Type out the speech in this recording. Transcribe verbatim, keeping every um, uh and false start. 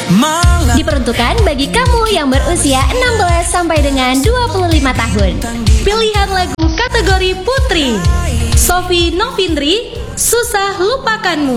Diperuntukkan bagi kamu yang berusia enam belas sampai dengan dua puluh lima tahun. Pilihan lagu kategori Putri, Sofi Novindri, Susah Lupakanmu.